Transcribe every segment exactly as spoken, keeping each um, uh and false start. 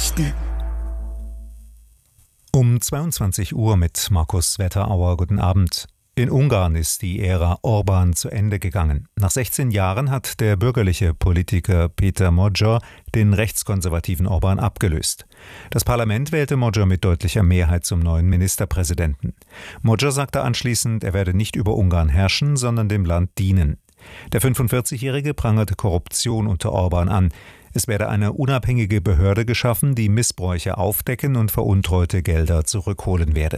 Nachrichten. Um zweiundzwanzig Uhr mit Markus Wetterauer. Guten Abend. In Ungarn ist die Ära Orbán zu Ende gegangen. Nach sechzehn Jahren hat der bürgerliche Politiker Péter Magyar den rechtskonservativen Orbán abgelöst. Das Parlament wählte Magyar mit deutlicher Mehrheit zum neuen Ministerpräsidenten. Magyar sagte anschließend, er werde nicht über Ungarn herrschen, sondern dem Land dienen. Der fünfundvierzigjährige prangerte Korruption unter Orbán an. Es werde eine unabhängige Behörde geschaffen, die Missbräuche aufdecken und veruntreute Gelder zurückholen werde.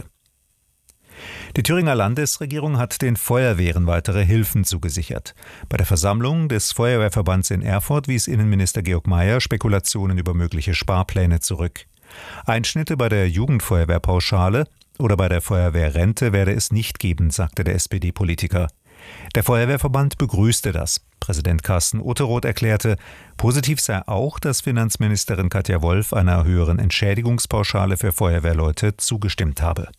Die Thüringer Landesregierung hat den Feuerwehren weitere Hilfen zugesichert. Bei der Versammlung des Feuerwehrverbands in Erfurt wies Innenminister Georg Mayer Spekulationen über mögliche Sparpläne zurück. Einschnitte bei der Jugendfeuerwehrpauschale oder bei der Feuerwehrrente werde es nicht geben, sagte der S P D-Politiker. Der Feuerwehrverband begrüßte das. Präsident Carsten Utteroth erklärte, positiv sei auch, dass Finanzministerin Katja Wolf einer höheren Entschädigungspauschale für Feuerwehrleute zugestimmt habe.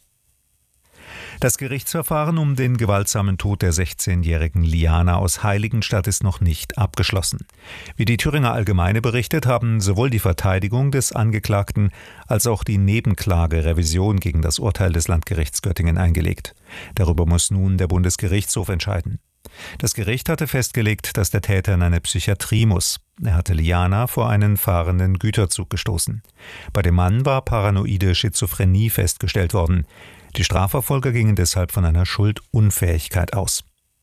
Das Gerichtsverfahren um den gewaltsamen Tod der sechzehnjährigen Liana aus Heiligenstadt ist noch nicht abgeschlossen. Wie die Thüringer Allgemeine berichtet, haben sowohl die Verteidigung des Angeklagten als auch die Nebenklage Revision gegen das Urteil des Landgerichts Göttingen eingelegt. Darüber muss nun der Bundesgerichtshof entscheiden. Das Gericht hatte festgelegt, dass der Täter in eine Psychiatrie muss. Er hatte Liana vor einen fahrenden Güterzug gestoßen. Bei dem Mann war paranoide Schizophrenie festgestellt worden. Die Strafverfolger gingen deshalb von einer Schuldunfähigkeit aus.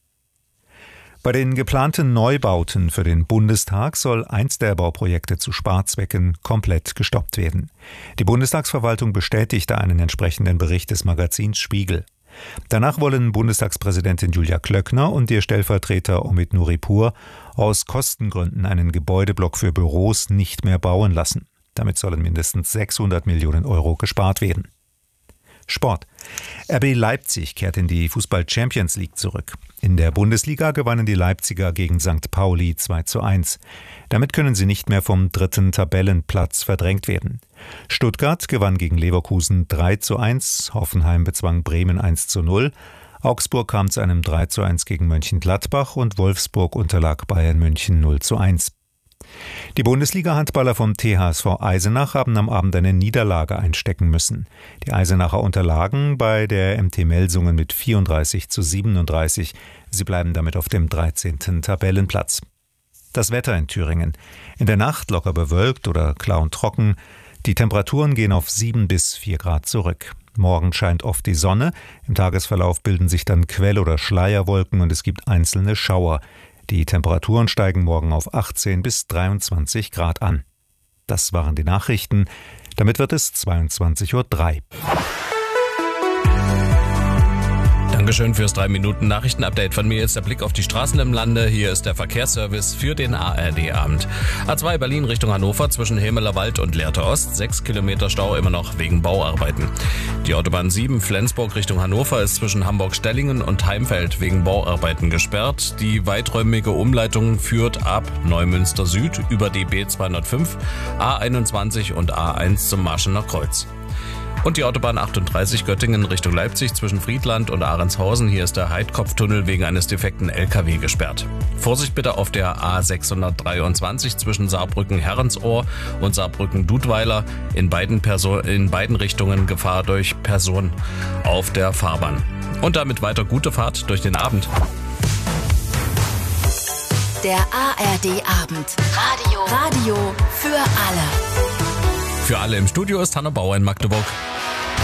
Bei den geplanten Neubauten für den Bundestag soll eins der Bauprojekte zu Sparzwecken komplett gestoppt werden. Die Bundestagsverwaltung bestätigte einen entsprechenden Bericht des Magazins Spiegel. Danach wollen Bundestagspräsidentin Julia Klöckner und ihr Stellvertreter Omid Nuripur aus Kostengründen einen Gebäudeblock für Büros nicht mehr bauen lassen. Damit sollen mindestens sechshundert Millionen Euro gespart werden. Sport. R B Leipzig kehrt in die Fußball-Champions League zurück. In der Bundesliga gewannen die Leipziger gegen Sankt Pauli zwei zu eins. Damit können sie nicht mehr vom dritten Tabellenplatz verdrängt werden. Stuttgart gewann gegen Leverkusen drei zu eins, Hoffenheim bezwang Bremen eins zu null, Augsburg kam zu einem drei zu eins gegen Mönchengladbach und Wolfsburg unterlag Bayern München null zu eins. Die Bundesliga-Handballer vom T H S V Eisenach haben am Abend eine Niederlage einstecken müssen. Die Eisenacher unterlagen bei der M T Melsungen mit vierunddreißig zu siebenunddreißig. Sie bleiben damit auf dem dreizehnten Tabellenplatz. Das Wetter in Thüringen. In der Nacht locker bewölkt oder klar und trocken. Die Temperaturen gehen auf sieben bis vier Grad zurück. Morgen scheint oft die Sonne. Im Tagesverlauf bilden sich dann Quell- oder Schleierwolken und es gibt einzelne Schauer. Die Temperaturen steigen morgen auf achtzehn bis dreiundzwanzig Grad an. Das waren die Nachrichten. Damit wird es zweiundzwanzig Uhr drei. Dankeschön fürs drei Minuten Nachrichtenupdate. Von mir jetzt der Blick auf die Straßen im Lande. Hier ist der Verkehrsservice für den A R D-Abend. A zwei Berlin Richtung Hannover zwischen Hemelerwald und Lehrte Ost. Sechs Kilometer Stau immer noch wegen Bauarbeiten. Die Autobahn sieben Flensburg Richtung Hannover ist zwischen Hamburg-Stellingen und Heimfeld wegen Bauarbeiten gesperrt. Die weiträumige Umleitung führt ab Neumünster Süd über die B zweihundertfünf, A einundzwanzig und A eins zum Marschener Kreuz. Und die Autobahn achtunddreißig Göttingen Richtung Leipzig zwischen Friedland und Ahrendshausen. Hier ist der Heidkopftunnel wegen eines defekten L K W gesperrt. Vorsicht bitte auf der A sechshundertdreiundzwanzig zwischen Saarbrücken-Herrensohr und Saarbrücken-Dudweiler. In beiden, Perso- in beiden Richtungen Gefahr durch Personen auf der Fahrbahn. Und damit weiter gute Fahrt durch den Abend. Der A R D-Abend. Radio. Radio für alle. Für alle im Studio ist Hanna Bauer in Magdeburg.